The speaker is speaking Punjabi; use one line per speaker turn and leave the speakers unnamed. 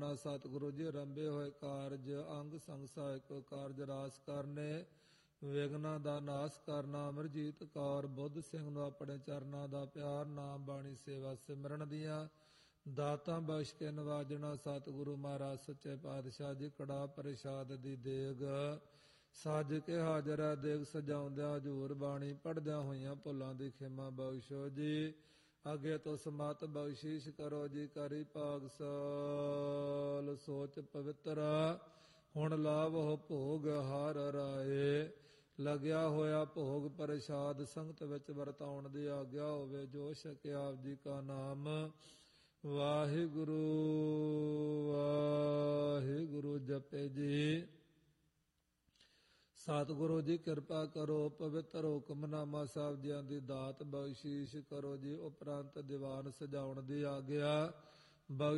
ਵਾਜਣਾ ਸਤਿਗੁਰੂ ਜੀ ਰੰਭੇ ਹੋਏ ਕਾਰਜ ਅੰਗ ਸੰਗ ਸਹਾਇਕ ਕਾਰਜ ਰਾਸ ਕਰਨੇ ਵਿਗਨਾਂ ਦਾ ਨਾਸ ਕਰਨਾ। ਅਮਰਜੀਤ ਕੌਰ ਬੁੱਧ ਸਿੰਘ ਨੂੰ ਆਪਣੇ ਚਰਨਾਂ ਦਾ ਪਿਆਰ ਨਾਮ ਬਾਣੀ ਸੇਵਾ ਸਿਮਰਨ ਦੀਆਂ ਦਾਤਾਂ ਬਖਸ਼ ਕੇ ਨਵਾਜਣਾ ਸਤਿਗੁਰੂ ਮਹਾਰਾਜ ਸੱਚੇ ਪਾਤਸ਼ਾਹ ਜੀ ਕੜਾ ਪ੍ਰਸ਼ਾਦ ਦੀ ਦੇਗ ਸੱਜ ਕੇ ਹਾਜ਼ਰ ਹੈ। ਦੇਗ ਸਜਾਉਂਦਿਆਂ ਹਜ਼ੂਰ ਬਾਣੀ ਪੜ੍ਹਦਿਆਂ ਹੋਈਆਂ ਭੁੱਲਾਂ ਦੀ ਖਿਮਾ ਬਖਸ਼ੋ ਜੀ। ਅੱਗੇ ਤੋਂ ਸਮਤ ਬਖਸ਼ੀਸ਼ ਕਰੋ ਜੀ। ਕਰੀ ਭਾਗ ਸਾਲ ਸੋਚ ਪਵਿੱਤਰ ਹੁਣ ਲਾਵੋ ਭੋਗ ਹਰ ਰਾਏ। ਲੱਗਿਆ ਹੋਇਆ ਭੋਗ ਪ੍ਰਸ਼ਾਦ ਸੰਗਤ ਵਿੱਚ ਵਰਤਾਉਣ ਦੀ ਆਗਿਆ ਹੋਵੇ। ਜੋ ਛਕਿਆ ਆਪ ਜੀ ਕਾ ਨਾਮ ਵਾਹਿਗੁਰੂ ਵਾਹਿਗੁਰੂ ਜਪੇ ਜੀ। ਸਤਿਗੁਰੂ ਜੀ ਕਿਰਪਾ ਕਰੋ ਪਵਿੱਤਰ ਹੁਕਮਨਾਮਾ ਸਾਹਿਬ ਜੀਆਂ ਦੀ ਦਾਤ ਬਖਸ਼ੀਸ਼ ਕਰੋ ਜੀ। ਉਪਰੰਤ ਦੀਵਾਨ ਸਜਾਉਣ ਦੀ ਆਗਿਆ ਬਖਸ਼